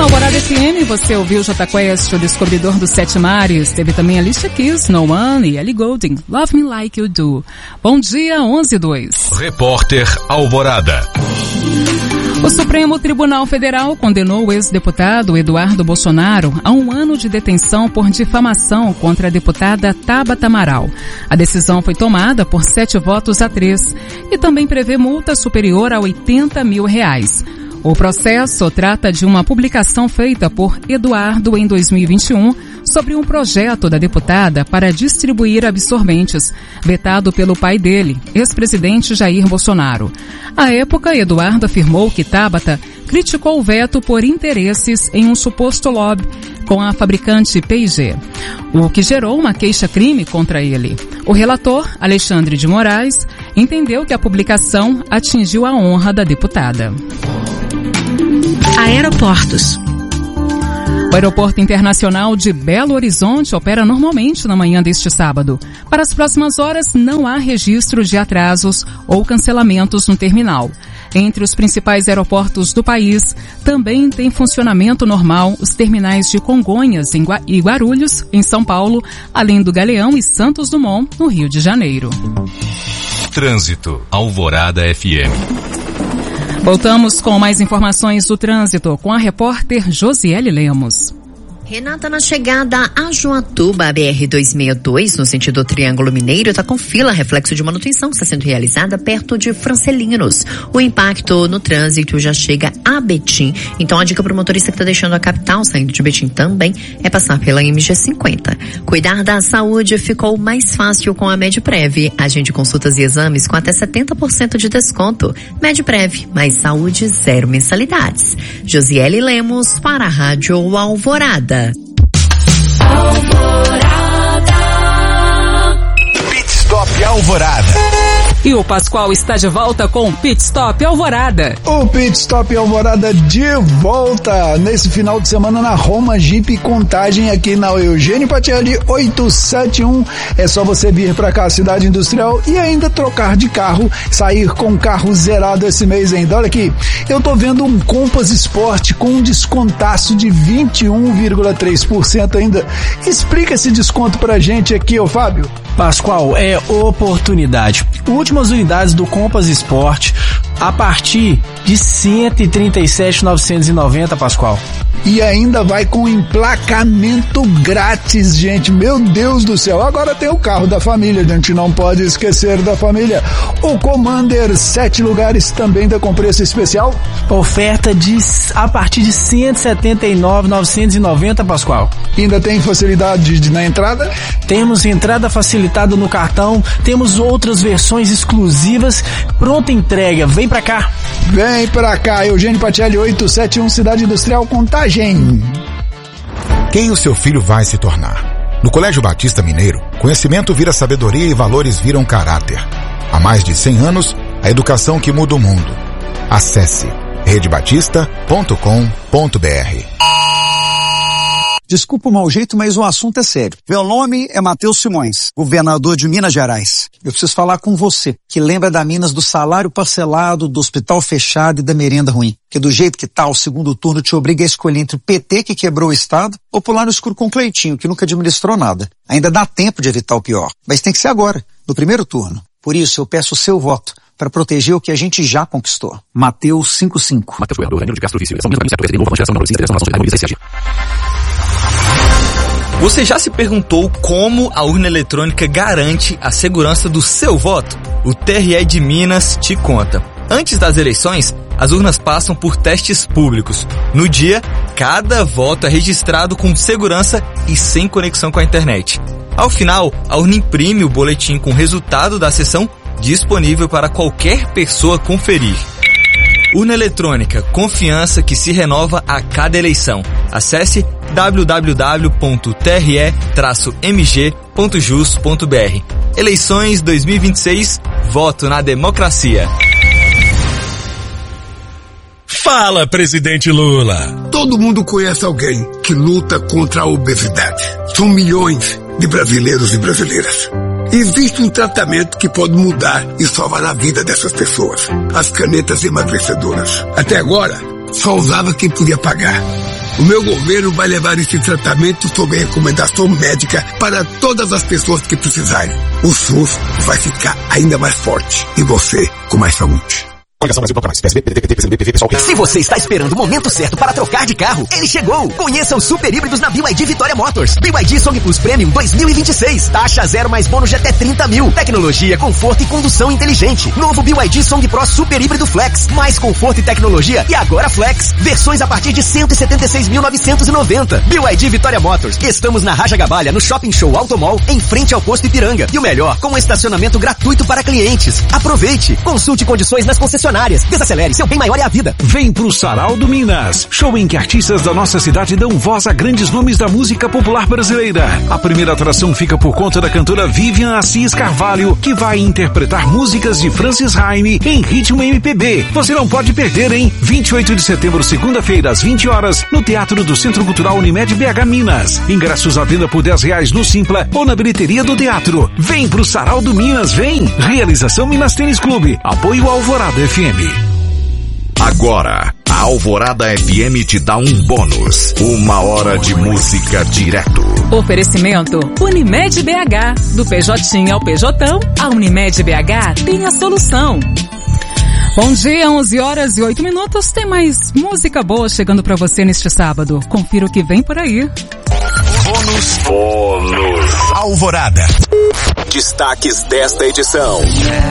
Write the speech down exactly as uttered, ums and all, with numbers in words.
Alvorada F M, você ouviu Jota Quest, o descobridor dos sete mares. Teve também Alicia Keys, No One e Ellie Goulding, Love Me Like You Do. Bom dia, onze e dois. Repórter Alvorada. O Supremo Tribunal Federal condenou o ex-deputado Eduardo Bolsonaro a um ano de detenção por difamação contra a deputada Tabata Amaral. A decisão foi tomada por sete votos a três e também prevê multa superior a oitenta mil reais. O processo trata de uma publicação feita por Eduardo em dois mil e vinte e um sobre um projeto da deputada para distribuir absorventes, vetado pelo pai dele, ex-presidente Jair Bolsonaro. À época, Eduardo afirmou que Tabata criticou o veto por interesses em um suposto lobby com a fabricante P e G, o que gerou uma queixa-crime contra ele. O relator, Alexandre de Moraes, entendeu que a publicação atingiu a honra da deputada. Aeroportos. O Aeroporto Internacional de Belo Horizonte opera normalmente na manhã deste sábado. Para as próximas horas, não há registro de atrasos ou cancelamentos no terminal. Entre os principais aeroportos do país, também tem funcionamento normal os terminais de Congonhas e Guarulhos, em São Paulo, além do Galeão e Santos Dumont, no Rio de Janeiro. Trânsito, Alvorada F M. Voltamos com mais informações do trânsito com a repórter Josiele Lemos. Renata, na chegada a Joatuba, a B R duzentos e sessenta e dois, no sentido Triângulo Mineiro, está com fila, reflexo de manutenção que está sendo realizada perto de Francelinos. O impacto no trânsito já chega a Betim. Então a dica para o motorista que está deixando a capital, saindo de Betim também, é passar pela M G cinquenta. Cuidar da saúde ficou mais fácil com a Medprev. Agende consultas e exames com até setenta por cento de desconto. Medprev, mais saúde, zero mensalidades. Josiele Lemos para a Rádio Alvorada. Alvorada. Pit Stop Alvorada. E o Pascoal está de volta com o Pit Stop Alvorada. O Pit Stop Alvorada de volta nesse final de semana na Roma Jeep Contagem, aqui na Eugênio Patielli oitocentos e setenta e um. É só você vir pra cá, Cidade Industrial, e ainda trocar de carro, sair com carro zerado esse mês ainda. Olha aqui, eu tô vendo um Compass Sport com um descontaço de vinte e um vírgula três por cento ainda. Explica esse desconto pra gente aqui, ô Fábio. Pascoal, é oportunidade. Últimas unidades do Compass Sport a partir de cento e trinta e sete mil novecentos e noventa, Pascoal. E ainda vai com emplacamento grátis, gente. Meu Deus do céu. Agora tem o carro da família, a gente não pode esquecer da família. O Commander, sete lugares, também tá com preço especial. Oferta de a partir de cento e setenta e nove mil novecentos e noventa, Pascoal. Ainda tem facilidade de, na entrada? Temos entrada facilitada no cartão, temos outras versões exclusivas, pronta entrega. Vem pra cá. Vem pra cá, Eugênio Patielli oitocentos e setenta e um, Cidade Industrial Contagem. Quem o seu filho vai se tornar? No Colégio Batista Mineiro, conhecimento vira sabedoria e valores viram caráter. Há mais de cem anos, a educação que muda o mundo. Acesse rede batista ponto com ponto b r. Desculpa o mau jeito, mas o assunto é sério. Meu nome é Matheus Simões, governador de Minas Gerais. Eu preciso falar com você, que lembra da Minas do salário parcelado, do hospital fechado e da merenda ruim. Que do jeito que tá, o segundo turno te obriga a escolher entre o P T, que quebrou o Estado, ou pular no escuro com o Cleitinho, que nunca administrou nada. Ainda dá tempo de evitar o pior, mas tem que ser agora, no primeiro turno. Por isso, eu peço o seu voto, para proteger o que a gente já conquistou. Mateus cinquenta e cinco. Mateus Governador, Danilo de Castro Vício, São Luís, Presidente, Novo Geração, Mauricio, Internacional, Nações, Harmoniza e C A G. Você já se perguntou como a urna eletrônica garante a segurança do seu voto? O T R E de Minas te conta. Antes das eleições, as urnas passam por testes públicos. No dia, cada voto é registrado com segurança e sem conexão com a internet. Ao final, a urna imprime o boletim com o resultado da sessão disponível para qualquer pessoa conferir. Urna eletrônica, confiança que se renova a cada eleição. Acesse w w w ponto t r e traço m g ponto jus ponto b r. Eleições dois mil e vinte e seis, voto na democracia. Fala, presidente Lula! Todo mundo conhece alguém que luta contra a obesidade. São milhões de brasileiros e brasileiras. Existe um tratamento que pode mudar e salvar a vida dessas pessoas. As canetas emagrecedoras. Até agora, só usava quem podia pagar. O meu governo vai levar esse tratamento sob recomendação médica para todas as pessoas que precisarem. O SUS vai ficar ainda mais forte e você com mais saúde. Se você está esperando o momento certo para trocar de carro, ele chegou! Conheça os super híbridos na B Y D Vitória Motors. B Y D Song Plus Premium dois mil e vinte e seis. Taxa zero mais bônus de até trinta mil. Tecnologia, conforto e condução inteligente. Novo B Y D Song Pro Super Híbrido Flex. Mais conforto e tecnologia. E agora Flex. Versões a partir de cento e setenta e seis mil novecentos e noventa. B Y D Vitória Motors. Estamos na Raja Gabalha, no Shopping Show Automall, em frente ao posto Ipiranga. E o melhor, com um estacionamento gratuito para clientes. Aproveite. Consulte condições nas concessionárias. Desacelere, seu bem maior é a vida. Vem pro Sarau do Minas, show em que artistas da nossa cidade dão voz a grandes nomes da música popular brasileira. A primeira atração fica por conta da cantora Vivian Assis Carvalho, que vai interpretar músicas de Francis Haime em ritmo M P B. Você não pode perder, hein? vinte e oito de setembro, segunda-feira, às vinte horas, no Teatro do Centro Cultural Unimed B H Minas. Ingressos à venda por dez reais no Simpla ou na bilheteria do teatro. Vem pro Sarau do Minas, vem! Realização Minas Tênis Clube. Apoio Alvorada F M. Agora, a Alvorada F M te dá um bônus. Uma hora de música direto. Oferecimento Unimed B H. Do P J ao P J, a Unimed B H tem a solução. Bom dia, onze horas e oito minutos. Tem mais música boa chegando pra você neste sábado. Confira o que vem por aí. Bônus. Bônus. Alvorada. Destaques desta edição.